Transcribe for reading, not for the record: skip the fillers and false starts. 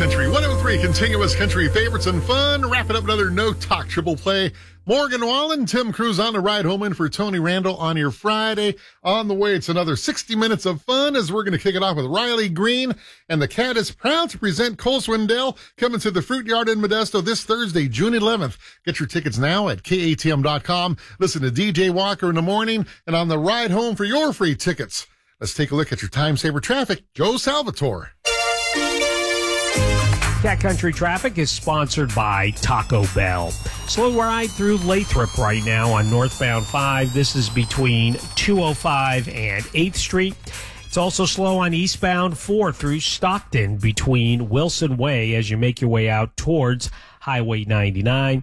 Country 103, continuous country favorites and fun. Wrapping up another No Talk Triple Play. Morgan Wallen, Tim Cruz on the ride home in for Tony Randall on your Friday. On the way, it's another 60 minutes of fun as we're going to kick it off with Riley Green. And the Cat is proud to present Cole Swindell coming to the Fruit Yard in Modesto this Thursday, June 11th. Get your tickets now at KATM.com. Listen to DJ Walker in the morning and on the ride home for your free tickets. Let's take a look at your time saver traffic. Joe Salvatore. Cat Country Traffic is sponsored by Taco Bell. Slow ride through Lathrop right now on northbound 5. This is between 205 and 8th Street. It's also slow on eastbound 4 through Stockton between Wilson Way as you make your way out towards Highway 99.